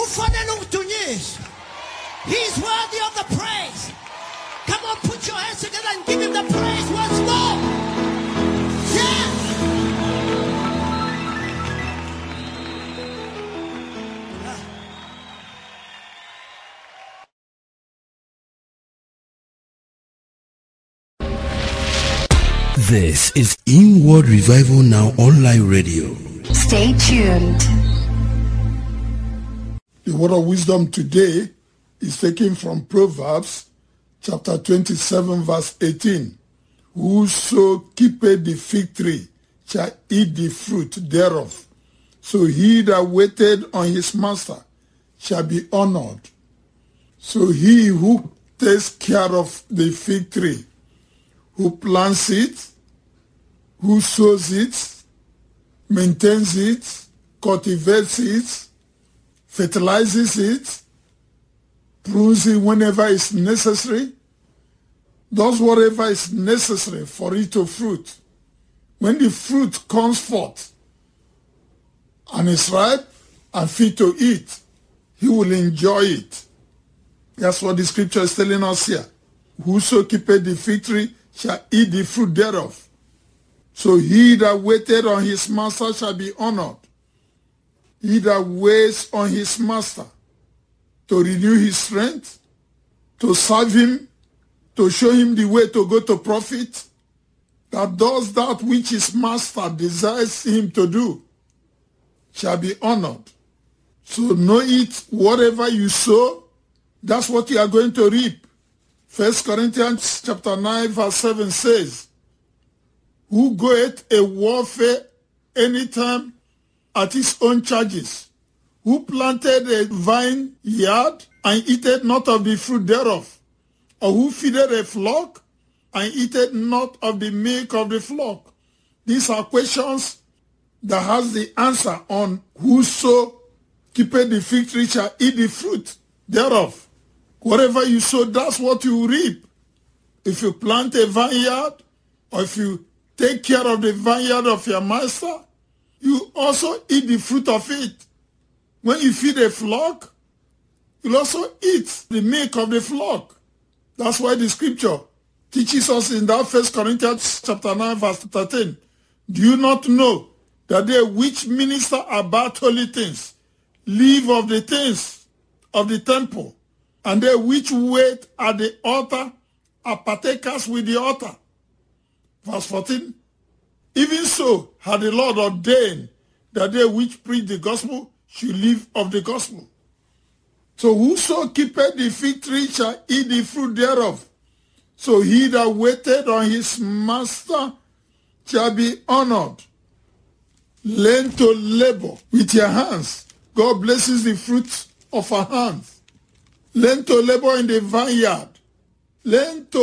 He's worthy of the praise. Come on, put your hands together and give him the praise once more. Yeah. This is Inward Revival Now Online Radio. Stay tuned. The word of wisdom today is taken from Proverbs chapter 27 verse 18. Whoso keepeth the fig tree shall eat the fruit thereof. So he that waited on his master shall be honored. So he who takes care of the fig tree, who plants it, who sows it, maintains it, cultivates it, fertilizes it, prunes it whenever it's necessary, does whatever is necessary for it to fruit. When the fruit comes forth and is ripe and fit to eat, he will enjoy it. That's what the scripture is telling us here. Whoso keepeth the fig tree shall eat the fruit thereof. So he that waited on his master shall be honored. He that waits on his master to renew his strength, to serve him, to show him the way to go to profit, that does that which his master desires him to do, shall be honored. So know it, whatever you sow, that's what you are going to reap. 1 Corinthians chapter 9 verse 7 says, who goeth a warfare anytime at his own charges, who planted a vine yard and eateth not of the fruit thereof, or who feedeth a flock and eateth not of the milk of the flock. These are questions that has the answer on whoso keepeth the fig tree shall eat the fruit thereof. Whatever you sow, that's what you reap. If you plant a vineyard, or if you take care of the vineyard of your master, you also eat the fruit of it. When you feed a flock, you'll also eat the milk of the flock. That's why the scripture teaches us in that 1 Corinthians chapter 9 verse 13. Do you not know that they which minister about holy things live of the things of the temple, and they which wait at the altar are partakers with the altar? Verse 14. Even so had the Lord ordained that they which preach the gospel should live of the gospel. So whoso keepeth the fig tree shall eat the fruit thereof. So he that waited on his master shall be honored. Learn to labor with your hands. God blesses the fruit of our hands. Learn to labor in the vineyard. Learn to